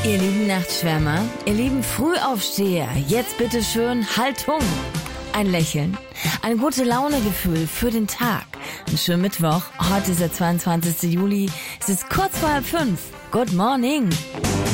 Ihr lieben Nachtschwärmer, ihr lieben Frühaufsteher, jetzt bitte schön Haltung. Ein Lächeln, ein gute Launegefühl für den Tag. Einen schönen Mittwoch, heute ist der 22. Juli, es ist kurz vor 4:30. Good morning.